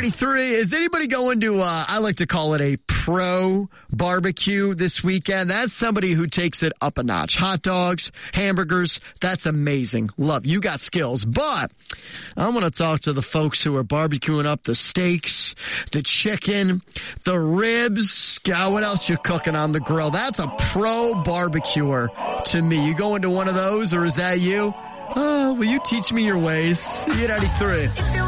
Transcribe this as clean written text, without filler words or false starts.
8:93. Is anybody going to, I like to call it a pro barbecue this weekend? That's somebody who takes it up a notch. Hot dogs, hamburgers, that's amazing. Love, you got skills. But I want to talk to the folks who are barbecuing up the steaks, the chicken, the ribs. God, what else you cooking on the grill? That's a pro barbecuer to me. You go into one of those, or is that you? Oh, will you teach me your ways? 8:93.